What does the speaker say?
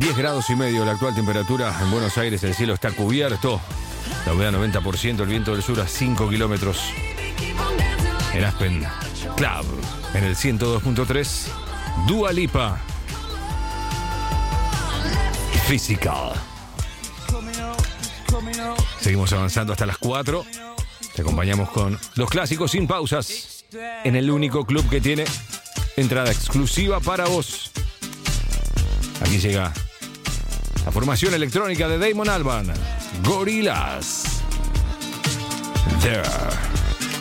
10 grados y medio la actual temperatura en Buenos Aires. El cielo está cubierto. La humedad 90%, el viento del sur a 5 kilómetros. En Aspen Club, en el 102.3, Dua Lipa. Physical. Seguimos avanzando hasta las 4. Te acompañamos con los clásicos sin pausas en el único club que tiene entrada exclusiva para vos. Aquí llega la formación electrónica de Damon Albarn, Gorillaz. There.